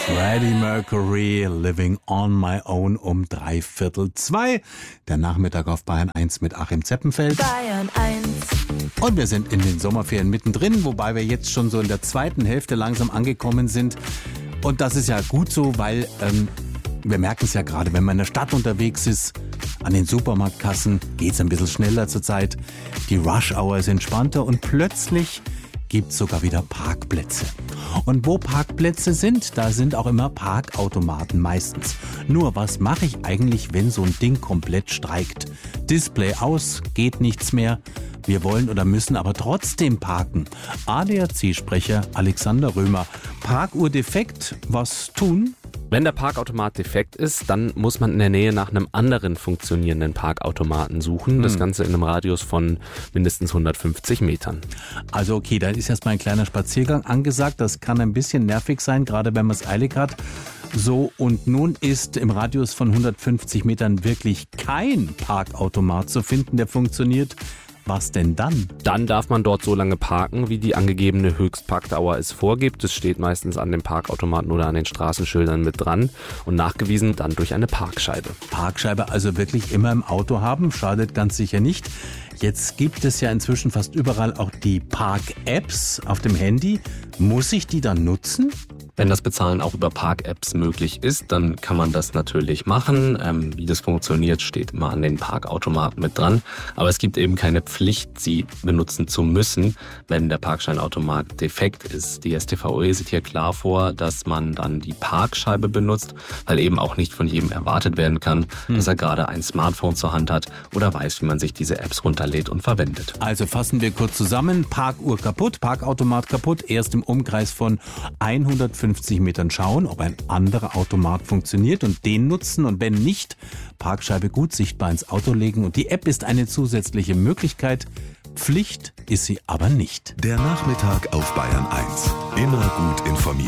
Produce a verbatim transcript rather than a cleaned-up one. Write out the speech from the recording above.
Freddie Mercury, Living on My Own um dreiviertel zwei. Der Nachmittag auf Bayern eins mit Achim Zeppenfeld. Bayern eins. Und wir sind in den Sommerferien mittendrin, wobei wir jetzt schon so in der zweiten Hälfte langsam angekommen sind. Und das ist ja gut so, weil ähm, wir merken es ja gerade, wenn man in der Stadt unterwegs ist, an den Supermarktkassen geht es ein bisschen schneller zurzeit. Die Rush-Hour ist entspannter und plötzlich gibt es sogar wieder Parkplätze. Und wo Parkplätze sind, da sind auch immer Parkautomaten meistens. Nur was mache ich eigentlich, wenn so ein Ding komplett streikt? Display aus, geht nichts mehr. Wir wollen oder müssen aber trotzdem parken. A D A C-Sprecher Alexander Römer. Parkuhr defekt, was tun? Wenn der Parkautomat defekt ist, dann muss man in der Nähe nach einem anderen funktionierenden Parkautomaten suchen. Das Ganze in einem Radius von mindestens hundertfünfzig Metern. Also okay, da ist erstmal ein kleiner Spaziergang angesagt. Das kann ein bisschen nervig sein, gerade wenn man es eilig hat. So, und nun ist im Radius von hundertfünfzig Metern wirklich kein Parkautomat zu finden, der funktioniert. Was denn dann? Dann darf man dort so lange parken, wie die angegebene Höchstparkdauer es vorgibt. Das steht meistens an den Parkautomaten oder an den Straßenschildern mit dran und nachgewiesen dann durch eine Parkscheibe. Parkscheibe also wirklich immer im Auto haben, schadet ganz sicher nicht. Jetzt gibt es ja inzwischen fast überall auch die Park-Apps auf dem Handy. Muss ich die dann nutzen? Wenn das Bezahlen auch über Park-Apps möglich ist, dann kann man das natürlich machen. Ähm, wie das funktioniert, steht immer an den Parkautomaten mit dran. Aber es gibt eben keine Pflicht, sie benutzen zu müssen, wenn der Parkscheinautomat defekt ist. Die S t V E sieht hier klar vor, dass man dann die Parkscheibe benutzt, weil eben auch nicht von jedem erwartet werden kann, hm. dass er gerade ein Smartphone zur Hand hat oder weiß, wie man sich diese Apps runterlädt und verwendet. Also fassen wir kurz zusammen. Parkuhr kaputt, Parkautomat kaputt. Erst im Umkreis von hundertfünfzig Metern schauen, ob ein anderer Automat funktioniert und den nutzen, und wenn nicht, Parkscheibe gut sichtbar ins Auto legen, und die App ist eine zusätzliche Möglichkeit. Pflicht ist sie aber nicht. Der Nachmittag auf Bayern eins. Immer gut informiert.